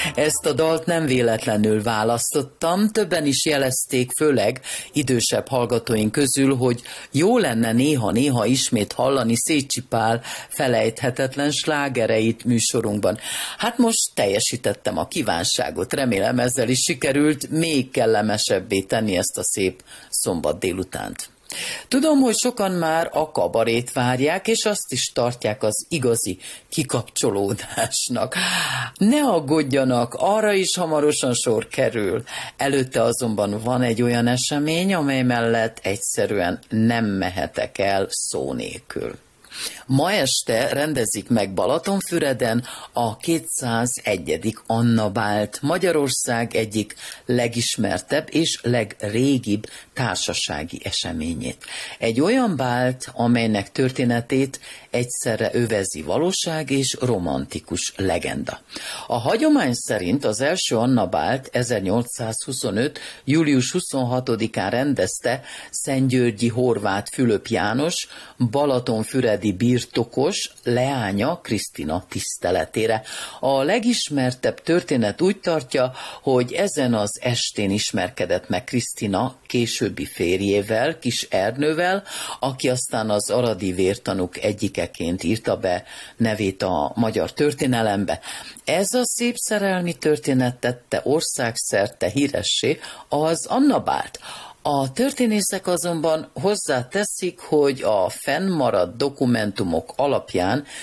Ezt a dalt nem véletlenül választottam, többen is jelezték, főleg idősebb hallgatóink közül, hogy jó lenne néha-néha ismét hallani Szécsi Pál felejthetetlen slágereit műsorunkban. Hát most teljesítettem a kívánságot, remélem ezzel is sikerült még kellemesebbé tenni ezt a szép szombat délutánt. Tudom, hogy sokan már a kabarét várják, és azt is tartják az igazi kikapcsolódásnak. Ne aggódjanak, arra is hamarosan sor kerül. Előtte azonban van egy olyan esemény, amely mellett egyszerűen nem mehetek el szó nélkül. Ma este rendezik meg Balatonfüreden a 201. Anna Bált, Magyarország egyik legismertebb és legrégibb társasági eseményét. Egy olyan bált, amelynek történetét egyszerre övezi valóság és romantikus legenda. A hagyomány szerint az első Anna Bált 1825. július 26-án rendezte Szentgyörgyi Horváth Fülöp János, balatonfüredi birtokos leánya Krisztina tiszteletére. A legismertebb történet úgy tartja, hogy ezen az estén ismerkedett meg Krisztina későbbi férjével, Kis Ernővel, aki aztán az aradi vértanúk egyikeként írta be nevét a magyar történelembe. Ez a szép szerelmi történet tette országszerte híressé az Anna Bált. A történészek azonban hozzáteszik, hogy a fennmaradt dokumentumok alapján